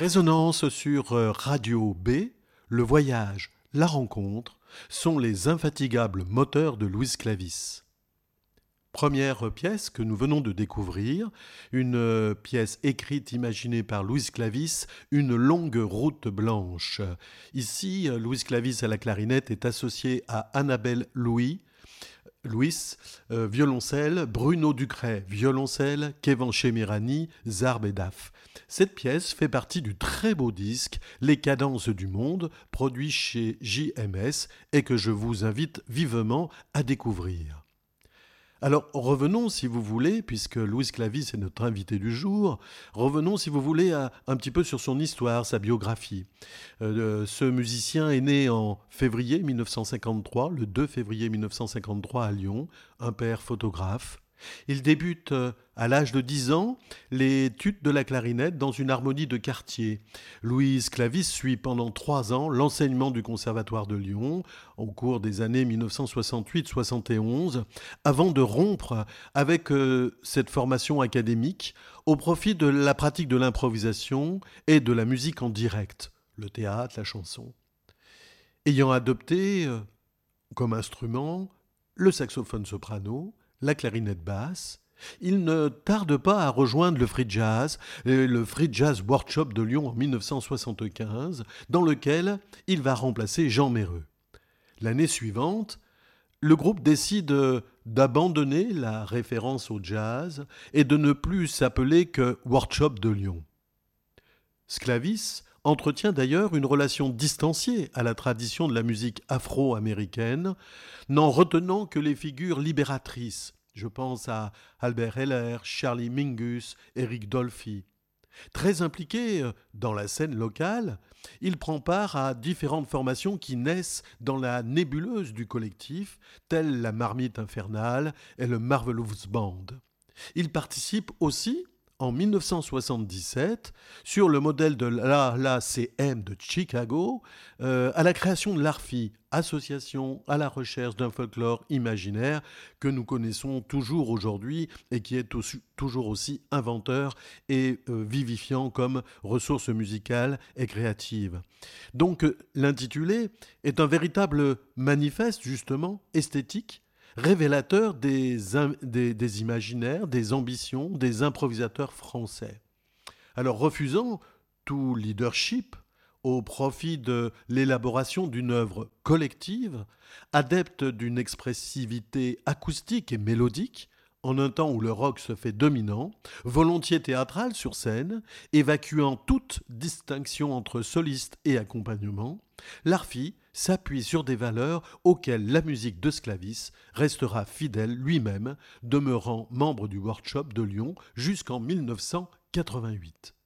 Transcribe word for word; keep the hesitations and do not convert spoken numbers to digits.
Résonance sur euh, Radio B, le voyage, la rencontre sont les infatigables moteurs de Louise Clavis. Première pièce que nous venons de découvrir, une euh, pièce écrite, imaginée par Louise Clavis, Une longue route blanche. Ici, euh, Louise Clavis à la clarinette est associée à Annabelle Louis, Louis, euh, violoncelle, Bruno Ducret, violoncelle, Kévan Chemirani, zarb et daf. Cette pièce fait partie du très beau disque Les Cadences du Monde, produit chez J M S et que je vous invite vivement à découvrir. Alors revenons si vous voulez, puisque Louise Clavis est notre invitée du jour, revenons si vous voulez à, un petit peu sur son histoire, sa biographie. Euh, ce musicien est né en février dix-neuf cent cinquante-trois, le deux février dix-neuf cent cinquante-trois à Lyon, un père photographe. Il débute euh, à l'âge de dix ans l'étude de la clarinette dans une harmonie de quartier. Louise Clavis suit pendant trois ans l'enseignement du Conservatoire de Lyon au cours des années dix-neuf cent soixante-huit soixante et onze avant de rompre avec euh, cette formation académique au profit de la pratique de l'improvisation et de la musique en direct, le théâtre, la chanson. Ayant adopté euh, comme instrument le saxophone soprano, la clarinette basse, il ne tarde pas à rejoindre le free jazz, le Free Jazz Workshop de Lyon en dix-neuf cent soixante-quinze, dans lequel il va remplacer Jean Méreux. L'année suivante, le groupe décide d'abandonner la référence au jazz et de ne plus s'appeler que Workshop de Lyon. Clavis entretient d'ailleurs une relation distanciée à la tradition de la musique afro-américaine, n'en retenant que les figures libératrices. Je pense à Albert Heller, Charlie Mingus, Eric Dolphy. Très impliqué dans la scène locale, il prend part à différentes formations qui naissent dans la nébuleuse du collectif, telles la Marmite Infernale et le Marvelous Band. Il participe aussi en dix-neuf cent soixante-dix-sept, sur le modèle de l'A L A C M de Chicago, euh, à la création de l'A R F I, association à la recherche d'un folklore imaginaire que nous connaissons toujours aujourd'hui et qui est aussi, toujours aussi inventeur et euh, vivifiant comme ressource musicale et créative. Donc l'intitulé est un véritable manifeste, justement, esthétique, révélateur des, des, des imaginaires, des ambitions, des improvisateurs français. Alors refusant tout leadership au profit de l'élaboration d'une œuvre collective, adepte d'une expressivité acoustique et mélodique, en un temps où le rock se fait dominant, volontiers théâtral sur scène, évacuant toute distinction entre soliste et accompagnement, l'A R F I s'appuie sur des valeurs auxquelles la musique de Clavis restera fidèle lui-même, demeurant membre du Workshop de Lyon jusqu'en dix-neuf cent quatre-vingt-huit.